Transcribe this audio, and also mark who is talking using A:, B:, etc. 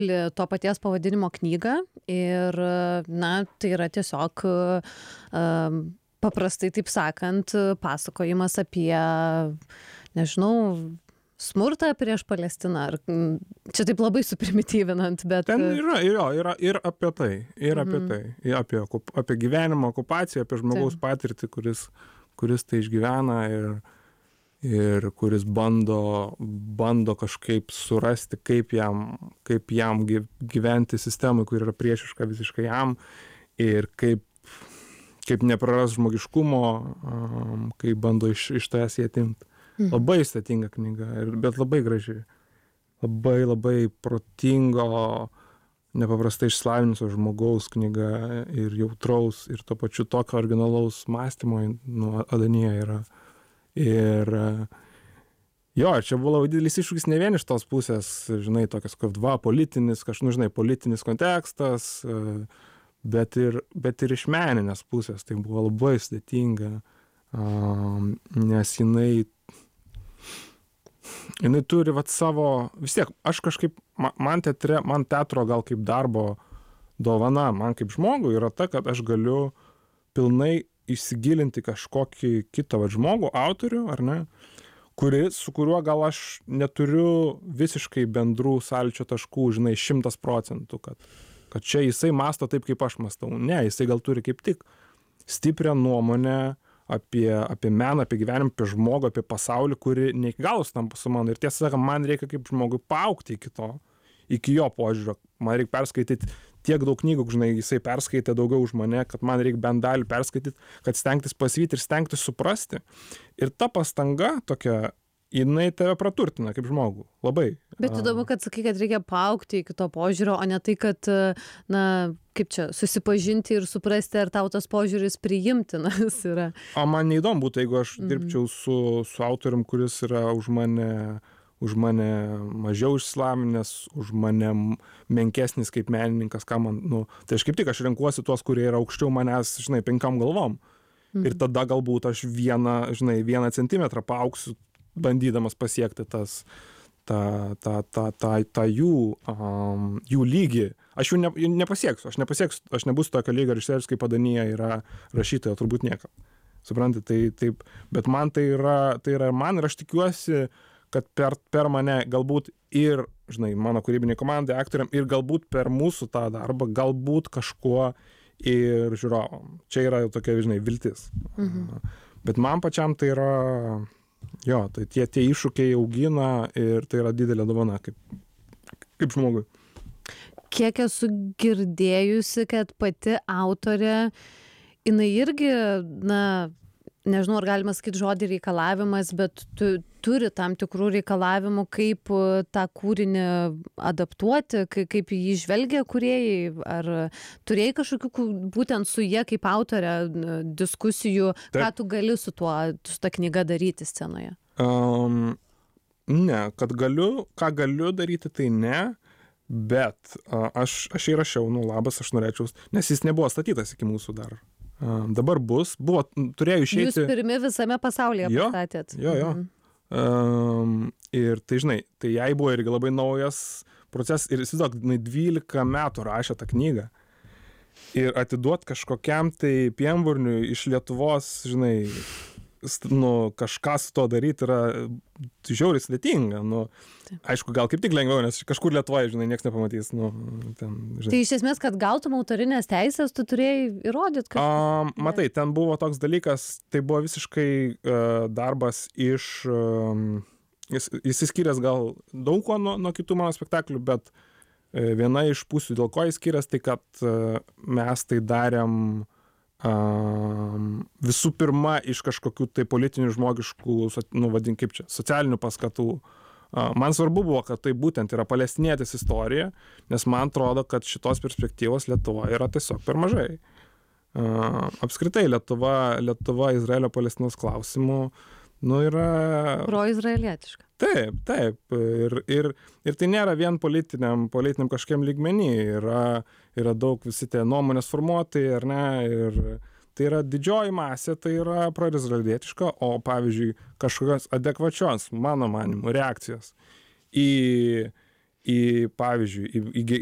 A: to paties pavadinimo knygą ir, na, tai yra tiesiog paprastai taip sakant, pasakojimas apie, nežinau, smurtą prieš Palestiną. Ar, čia taip labai suprimityvinant, bet...
B: Ten yra ir apie tai, apie gyvenimą, okupaciją, apie žmogaus patirtį, kuris tai išgyvena ir kuris bando kažkaip surasti, kaip jam gyventi sistemai, kur yra priešiška visiškai jam, ir kaip nepraras žmogiškumo, kai bando iš tavęs jį atimti. Labai sudėtinga knyga, bet labai graži. Labai protingo, nepaprastai išslavinusio žmogaus knyga ir jautraus, ir tuo pačiu tokio originalaus mąstymo Adanija yra. Ir jo, čia buvo labai didelis iššūkis ne vien iš tos pusės, žinai, tokias kaip politinis kontekstas, bet ir iš meninės pusės. Tai buvo labai sudėtinga, nes jinai turi savo, vis tiek, aš kažkaip, man teatro gal kaip darbo dovana, man kaip žmogui yra ta, kad aš galiu pilnai įsigilinti kažkokį kitą žmogų, autorių, ar ne, su kuriuo gal aš neturiu visiškai bendrų sąlyčio taškų, žinai, 100%, kad čia jisai mąsto taip, kaip aš mąstau. Ne, jisai gal turi kaip tik stiprią nuomonę apie meną, apie gyvenimą, apie žmogų, apie pasaulį, kuri ne iki galo sutampa su mano. Ir tiesą sakant, man reikia kaip žmogui paaugti iki jo požiūrio. Man reikia perskaityti tiek daug knygų, žinai, jisai perskaitė daugiau už mane, kad man reikia bent dalį perskaityti, kad stengtis pasivyti ir stengtis suprasti. Ir ta pastanga tokia, jinai tave praturtina kaip žmogų. Labai.
A: Bet įdomu, kad sakai, kad reikia paaugti iki to požiūrio, o ne tai, kad, na, kaip čia, susipažinti ir suprasti, ar tau tas požiūris priimtinas yra.
B: O man neįdomu būtų, jeigu aš dirbčiau su autorium, kuris yra už mane mažiau išsilavinęs, už mane menkesnis kaip menininkas, ką man, tai aš kaip tik renkuosi tuos, kurie yra aukščiau manęs, žinai, 5 galvom. Ir tada galbūt aš vieną centimetrą paaugsiu, bandydamas pasiekti tą jų lygį. Aš jų nepasieksiu, aš nebūsiu tokio lygio režisierius, kaip Adanija yra rašytoja, turbūt niekam. Suprantate, taip, bet man tai yra man, ir aš tikiuosi, kad per mane galbūt ir, žinai, mano kūrybinė komanda, aktoriam, ir galbūt per mūsų tą darbą, galbūt kažkuo ir žiūrovam. Čia yra jau tokia, žinai, viltis. Bet man pačiam tai yra, jo, tai tie iššūkiai augina ir tai yra didelė dovana kaip žmogui.
A: Kiek esu girdėjusi, kad pati autorė, jinai irgi, na, nežinau, ar galima sakyti žodį reikalavimas, bet turi tam tikrų reikalavimų, kaip tą kūrinį adaptuoti, kaip jį žvelgia kūrėjai, ar turėjai kažkokių būtent su jie kaip autorė diskusijų, ką tu gali su ta knyga daryti scenoje?
B: Ne, ką galiu daryti, tai ne, bet aš įrašiau, labas, aš norėčiau, nes jis nebuvo statytas iki mūsų dar. Dabar turėjo išeiti...
A: Jūs pirmi visame pasaulyje pastatėt.
B: Jo. Ir tai, žinai, tai jai buvo irgi labai naujas procesas ir įsivaizduok, 12 metų rašė tą knygą. Ir atiduot kažkokiam tai pienburniui iš Lietuvos, žinai, kažką su to daryti yra žiauriai sudėtinga. Aišku, gal kaip tik lengviau, nes kažkur Lietuvoje, žinai, niekas nepamatys. Ten, žinai.
A: Tai iš esmės, kad gautum autorinės teisės, tu turėjai įrodyti, kad...
B: Matai, ten buvo toks dalykas, tai buvo visiškai darbas iš... Jis skiriasi gal daug ko nuo kitų mano spektaklių, bet viena iš pusių, dėl ko jis skiriasi, tai kad mes tai darėm visų pirma iš kažkokių tai politinių, žmogiškų, vadink kaip čia, socialinių paskatų. Man svarbu buvo, kad tai būtent yra palestinietės istorija, nes man atrodo, kad šitos perspektyvos Lietuva yra tiesiog per mažai. Apskritai Lietuva Izraelio Palestinos klausimų yra...
A: Pro-izraelietiška.
B: Taip. Ir tai nėra vien politiniam kažkiam lygmenį. Yra daug visi tie nuomonės formuotojai, ar ne? Ir tai yra didžioji masė, tai yra pro-izraelietiška, o pavyzdžiui, kažkokios adekvačios, mano manymu, reakcijos į į pavyzdžiui į